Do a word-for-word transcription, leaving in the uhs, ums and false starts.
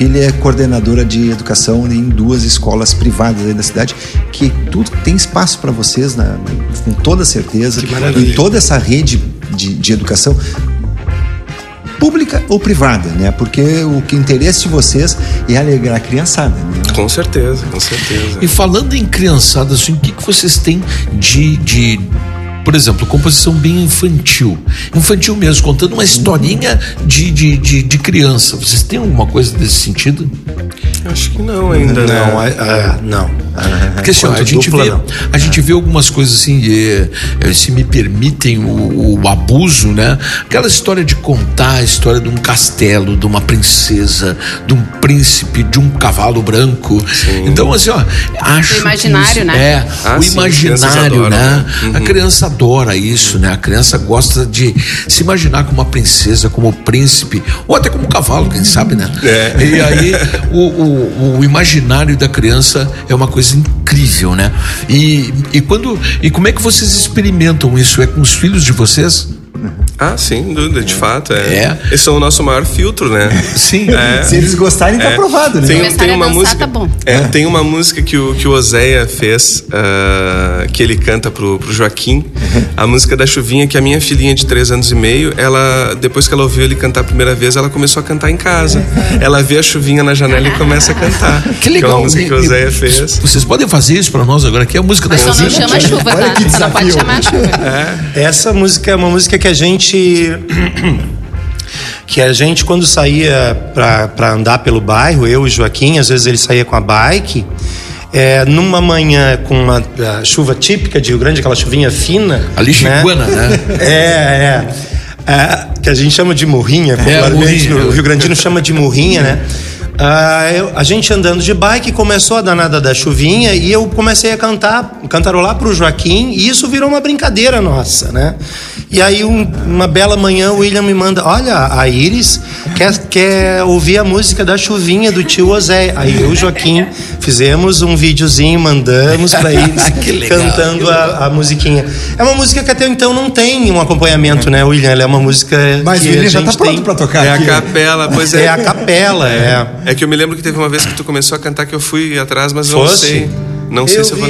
filha é coordenadora de educação em duas escolas privadas aí da cidade, que tudo tem espaço para vocês, né? Com toda certeza. Que maravilha. E toda essa rede de, de educação, pública ou privada, né? Porque o que interesse de vocês é alegrar a criançada, né? Com certeza, com certeza. E falando em criançada, assim, o que, que vocês têm de... de... Por exemplo, composição bem infantil. Infantil mesmo, contando uma historinha de, de, de, de criança. Vocês têm alguma coisa desse sentido? Acho que não ainda, né? Não, é, é, não. Porque assim, ó, a, gente dupla, vê, não. a gente vê algumas coisas assim, é, se me permitem o, o abuso, né? Aquela história de contar a história de um castelo, de uma princesa, de um príncipe, de um cavalo branco. Sim. Então, assim, ó, acho o imaginário, que isso, né? É, Ah, o sim, imaginário, adoram, né? né? A criança adora isso, né? A criança gosta de se imaginar como uma princesa, como um príncipe, ou até como um cavalo, quem sabe, né? É. E aí, o, o, o imaginário da criança é uma coisa incrível, né? E, e, quando, e como é que vocês experimentam isso? É com os filhos de vocês? Ah, sem dúvida, de fato. É. É. Eles são o nosso maior filtro, né? Sim. É. Se eles gostarem, tá É. aprovado, né? Tem, Começarem tem a uma dançar, música. tá bom. É, tem uma música que o, que o Oséia fez, uh, que ele canta pro, pro Joaquim, a música da Chuvinha, que a minha filhinha de três anos e meio, ela, depois que ela ouviu ele cantar a primeira vez, ela começou a cantar em casa. Ela vê a chuvinha na janela e começa a cantar. Que legal. Que é uma música que o Oséia fez. Vocês podem fazer isso pra nós agora, que é a música da Mas só não Chuvinha. chama chuva, Olha tá? que Só não pode desafio. chamar chuva. Essa música é uma música que a gente que a gente quando saía pra, pra andar pelo bairro, eu e o Joaquim, às vezes ele saía com a bike, é, numa manhã com uma a chuva típica de Rio Grande, aquela chuvinha fina, Ali chiguana, né? É, é, é, que a gente chama de murrinha, popularmente, murrinha. o Rio Grandino chama de murrinha, né? Ah, eu- a gente andando de bike, começou a danada da chuvinha e eu comecei a cantar, cantarolar pro Joaquim, e isso virou uma brincadeira nossa, né? E aí um- uma bela manhã o William me manda, olha, a Iris quer, quer ouvir a música da chuvinha do tio Oséia. Aí eu e o Joaquim fizemos um videozinho, mandamos pra Iris Que legal, cantando que a, a musiquinha. É uma música que até então não tem um acompanhamento, né, William? Ela é uma música Mas que o William a já gente tá pronto tem. pra tocar É a aqui. capela, pois é. É a capela, é. É que eu me lembro que teve uma vez que tu começou a cantar que eu fui atrás, mas eu não Fosse? sei. Não sei eu se eu vou